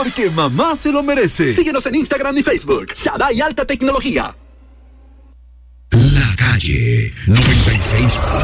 porque mamá se lo merece. Síguenos en Instagram y Facebook. Shaddai Alta Tecnología. La calle 96.9.